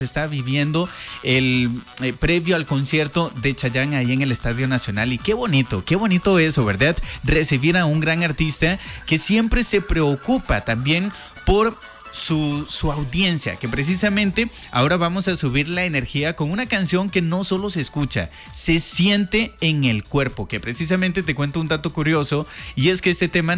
está viviendo el previo al concierto de Chayanne ahí en el Estadio Nacional. Y qué bonito eso, ¿verdad? Recibir a un gran artista que siempre se preocupa también por su audiencia, que precisamente ahora vamos a subir la energía con una canción que no solo se escucha, se siente en el cuerpo, que precisamente te cuento un dato curioso, y es que este tema